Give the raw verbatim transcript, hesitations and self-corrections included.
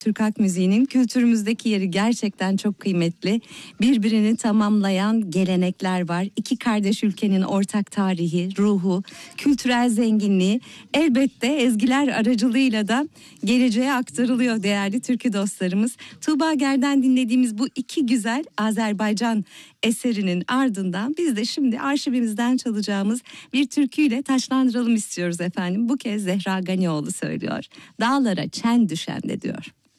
Türk halk müziğinin kültürümüzdeki yeri gerçekten çok kıymetli. Birbirini tamamlayan gelenekler var. İki kardeş ülkenin ortak tarihi, ruhu, kültürel zenginliği elbette ezgiler aracılığıyla da geleceğe aktarılıyor değerli türkü dostlarımız. Tuğba Ger'den dinlediğimiz bu iki güzel Azerbaycan eserinin ardından biz de şimdi arşivimizden çalacağımız bir türküyle taşlandıralım istiyoruz efendim. Bu kez Zehra Ganioğlu söylüyor. Dağlara çen düşen de diyor.